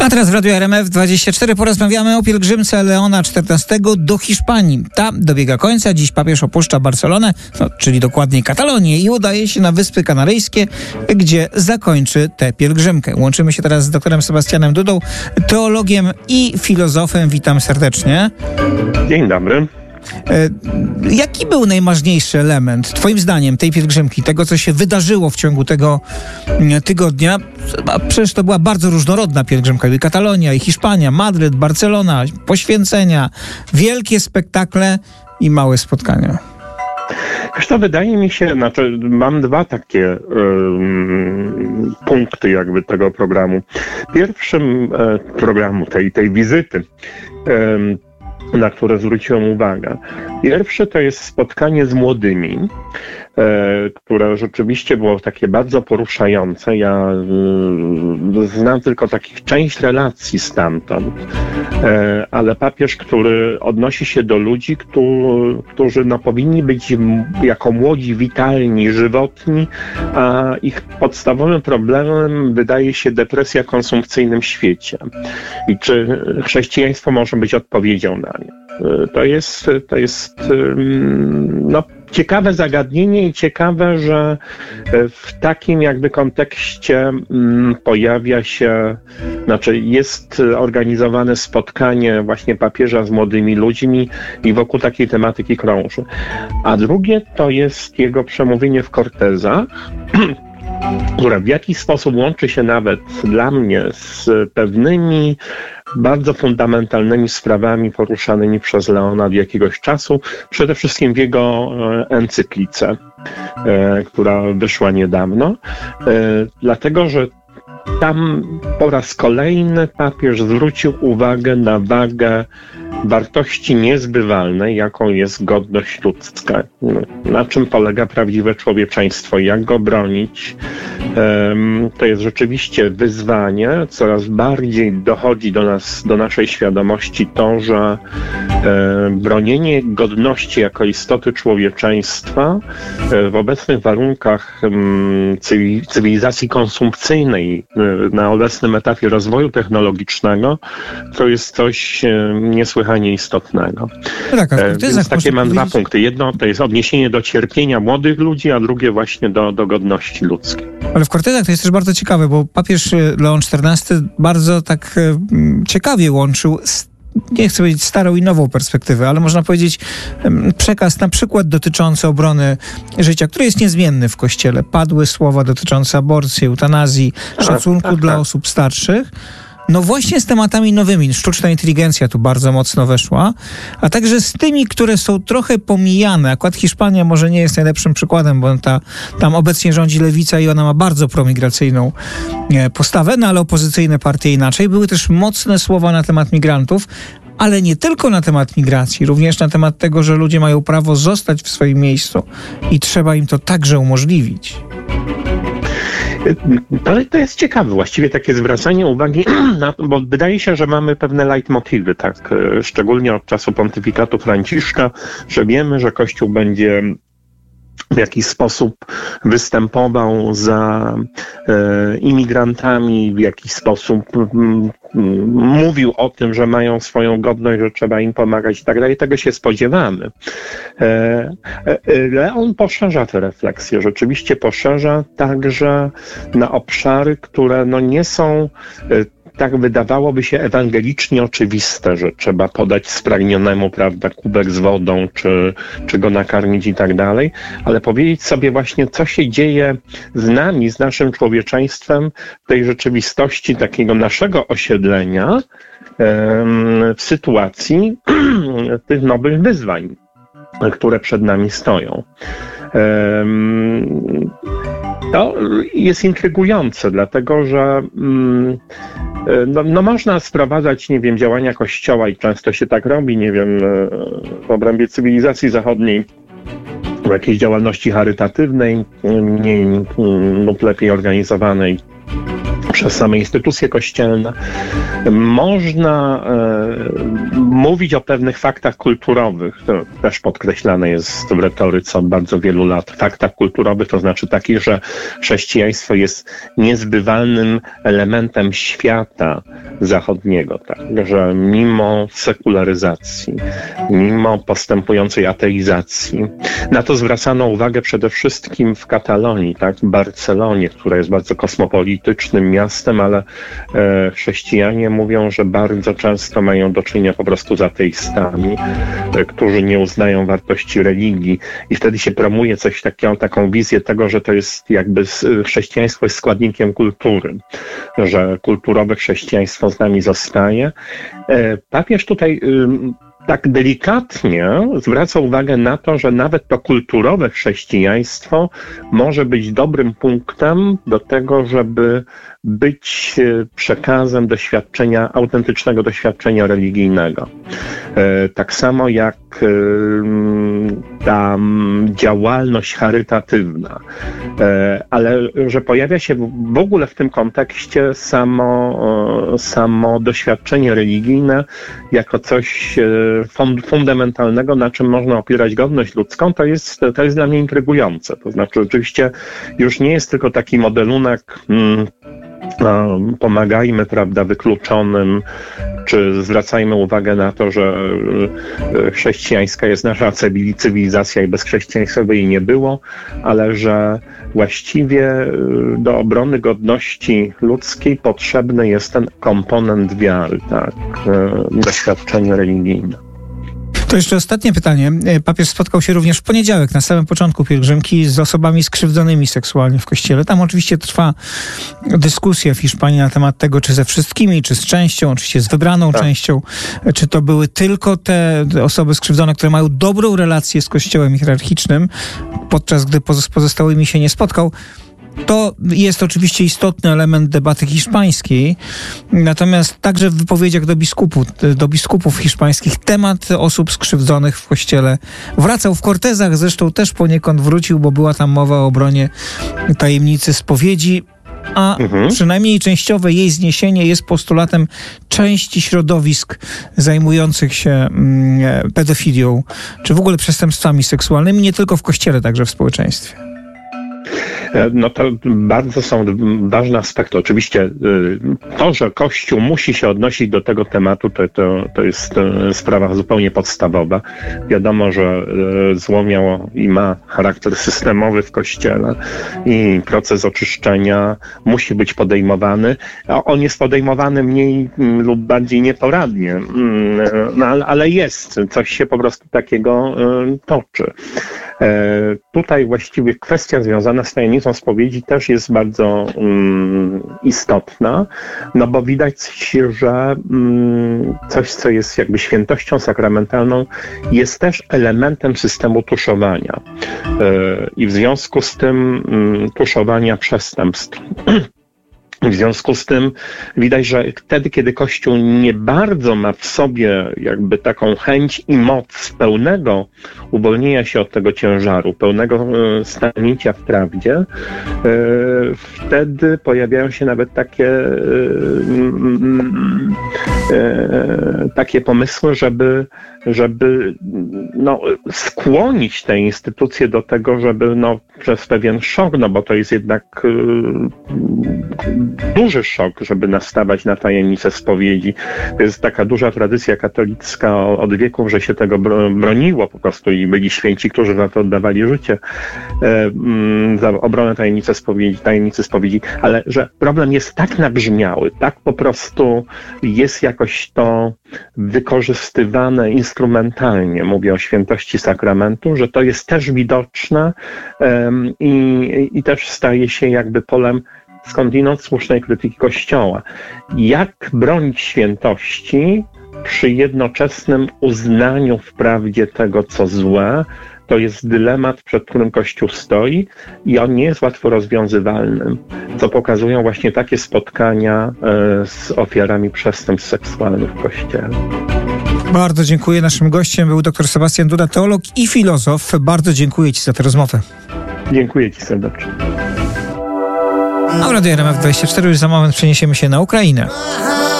A teraz w Radiu RMF24 porozmawiamy o pielgrzymce Leona XIV do Hiszpanii. Ta dobiega końca. Dziś papież opuszcza Barcelonę, czyli dokładniej Katalonię, i udaje się na Wyspy Kanaryjskie, gdzie zakończy tę pielgrzymkę. Łączymy się teraz z doktorem Sebastianem Dudą, teologiem i filozofem. Witam serdecznie. Dzień dobry. Jaki był najważniejszy element, twoim zdaniem, tej pielgrzymki, tego, co się wydarzyło w ciągu tego tygodnia? A przecież to była bardzo różnorodna pielgrzymka. I Katalonia, i Hiszpania, Madryt, Barcelona, poświęcenia, wielkie spektakle i małe spotkania. Zresztą wydaje mi się, mam dwa takie punkty jakby tego programu. Pierwszym programu, tej wizyty, na które zwróciłem uwagę. Pierwsze to jest spotkanie z młodymi, które rzeczywiście było takie bardzo poruszające. Ja znam tylko takich część relacji stamtąd, ale papież, który odnosi się do ludzi, którzy powinni być jako młodzi, witalni, żywotni, a ich podstawowym problemem wydaje się depresja w konsumpcyjnym świecie. I czy chrześcijaństwo może być odpowiedzią na nie? To jest ciekawe zagadnienie i ciekawe, że w takim jakby kontekście pojawia się, jest organizowane spotkanie właśnie papieża z młodymi ludźmi i wokół takiej tematyki krąży. A drugie to jest jego przemówienie w Cortezach, które w jakiś sposób łączy się nawet dla mnie z pewnymi bardzo fundamentalnymi sprawami poruszanymi przez Leona od jakiegoś czasu, przede wszystkim w jego encyklice, która wyszła niedawno, dlatego że tam po raz kolejny papież zwrócił uwagę na wagę wartości niezbywalnej, jaką jest godność ludzka. Na czym polega prawdziwe człowieczeństwo, jak go bronić. To jest rzeczywiście wyzwanie. Coraz bardziej dochodzi do nas, do naszej świadomości to, że bronienie godności jako istoty człowieczeństwa w obecnych warunkach cywilizacji konsumpcyjnej, na obecnym etapie rozwoju technologicznego, to jest coś niesłychanie istotnego. Więc takie mam dwa punkty. Jedno to jest odniesienie do cierpienia młodych ludzi, a drugie właśnie do godności ludzkiej. Ale w Cortezach to jest też bardzo ciekawe, bo papież Leon XIV bardzo tak ciekawie łączył, nie chcę powiedzieć starą i nową perspektywę, ale można powiedzieć przekaz na przykład dotyczący obrony życia, który jest niezmienny w Kościele. Padły słowa dotyczące aborcji, eutanazji, szacunku dla osób starszych. No właśnie z tematami nowymi. Sztuczna inteligencja tu bardzo mocno weszła, a także z tymi, które są trochę pomijane. Akurat Hiszpania może nie jest najlepszym przykładem, bo tam obecnie rządzi lewica i ona ma bardzo promigracyjną postawę, no ale opozycyjne partie inaczej. Były też mocne słowa na temat migrantów, ale nie tylko na temat migracji, również na temat tego, że ludzie mają prawo zostać w swoim miejscu i trzeba im to także umożliwić. Ale to jest ciekawe, właściwie takie zwracanie uwagi na to, bo wydaje się, że mamy pewne leitmotywy, tak, szczególnie od czasu pontyfikatu Franciszka, że wiemy, że Kościół będzie w jakiś sposób występował za imigrantami, w jakiś sposób mówił o tym, że mają swoją godność, że trzeba im pomagać i tak dalej. Tego się spodziewamy. Leon poszerza tę refleksję. Rzeczywiście poszerza także na obszary, które nie są tak wydawałoby się ewangelicznie oczywiste, że trzeba podać spragnionemu, prawda, kubek z wodą, czy go nakarmić i tak dalej, ale powiedzieć sobie właśnie, co się dzieje z nami, z naszym człowieczeństwem w tej rzeczywistości takiego naszego osiedlenia w sytuacji tych nowych wyzwań, które przed nami stoją. To jest intrygujące, dlatego że można sprowadzać, działania Kościoła i często się tak robi, w obrębie cywilizacji zachodniej, w jakiejś działalności charytatywnej, mniej lub lepiej organizowanej przez same instytucje kościelne. Można mówić o pewnych faktach kulturowych, to też podkreślane jest w retoryce od bardzo wielu lat. Faktach kulturowych to znaczy takich, że chrześcijaństwo jest niezbywalnym elementem świata zachodniego, tak? Że mimo sekularyzacji, mimo postępującej ateizacji, na to zwracano uwagę przede wszystkim w Katalonii, tak? W Barcelonie, która jest bardzo kosmopolitycznym miastem, ale chrześcijanie mówią, że bardzo często mają do czynienia po prostu z ateistami, którzy nie uznają wartości religii i wtedy się promuje coś takiego, taką wizję tego, że to jest jakby chrześcijaństwo jest składnikiem kultury, że kulturowe chrześcijaństwo z nami zostaje. Papież tutaj tak delikatnie zwraca uwagę na to, że nawet to kulturowe chrześcijaństwo może być dobrym punktem do tego, żeby być przekazem doświadczenia, autentycznego doświadczenia religijnego. Tak samo jak ta działalność charytatywna, ale że pojawia się w ogóle w tym kontekście samo doświadczenie religijne jako coś fundamentalnego, na czym można opierać godność ludzką, to jest dla mnie intrygujące. To znaczy oczywiście już nie jest tylko taki modelunek pomagajmy, prawda, wykluczonym, czy zwracajmy uwagę na to, że chrześcijańska jest nasza cywilizacja i bez chrześcijaństwa by jej nie było, ale że właściwie do obrony godności ludzkiej potrzebny jest ten komponent wiary, tak, doświadczenie religijne. To jeszcze ostatnie pytanie. Papież spotkał się również w poniedziałek, na samym początku pielgrzymki, z osobami skrzywdzonymi seksualnie w Kościele. Tam oczywiście trwa dyskusja w Hiszpanii na temat tego, czy ze wszystkimi, czy z częścią, oczywiście z wybraną częścią, czy to były tylko te osoby skrzywdzone, które mają dobrą relację z Kościołem hierarchicznym, podczas gdy z pozostałymi się nie spotkał. To jest oczywiście istotny element debaty hiszpańskiej, natomiast także w wypowiedziach do biskupów hiszpańskich temat osób skrzywdzonych w Kościele wracał. W Cortezach zresztą też poniekąd wrócił, bo była tam mowa o obronie tajemnicy spowiedzi, a przynajmniej częściowe jej zniesienie jest postulatem części środowisk zajmujących się pedofilią, czy w ogóle przestępstwami seksualnymi, nie tylko w Kościele, także w społeczeństwie. No to bardzo są ważne aspekty. Oczywiście to, że Kościół musi się odnosić do tego tematu, to jest sprawa zupełnie podstawowa. Wiadomo, że zło miało i ma charakter systemowy w Kościele i proces oczyszczenia musi być podejmowany. On jest podejmowany mniej lub bardziej nieporadnie, no, ale jest. Coś się po prostu takiego toczy. Tutaj właściwie kwestia związana z tajemnicą spowiedzi też jest bardzo istotna, no bo widać, że coś, co jest jakby świętością sakramentalną, jest też elementem systemu tuszowania i w związku z tym tuszowania przestępstw. W związku z tym widać, że wtedy, kiedy Kościół nie bardzo ma w sobie jakby taką chęć i moc pełnego uwolnienia się od tego ciężaru, pełnego stanięcia w prawdzie, wtedy pojawiają się nawet takie pomysły, żeby skłonić te instytucje do tego, żeby przez pewien szok, bo to jest jednak duży szok, żeby nastawać na tajemnicę spowiedzi. To jest taka duża tradycja katolicka od wieków, że się tego broniło po prostu i byli święci, którzy na to oddawali życie za obronę tajemnicy spowiedzi, ale że problem jest tak nabrzmiały, tak po prostu jest jakoś to wykorzystywane instrumentalnie, mówię o świętości sakramentu, że to jest też widoczne i też staje się jakby polem skądinąd słusznej krytyki Kościoła. Jak bronić świętości przy jednoczesnym uznaniu wprawdzie tego, co złe, to jest dylemat, przed którym Kościół stoi i on nie jest łatwo rozwiązywalny, co pokazują właśnie takie spotkania z ofiarami przestępstw seksualnych w Kościele. Bardzo dziękuję. Naszym gościem był dr Sebastian Duda, teolog i filozof. Bardzo dziękuję Ci za tę rozmowę. Dziękuję Ci serdecznie. A w Radio RMF24 już za moment przeniesiemy się na Ukrainę.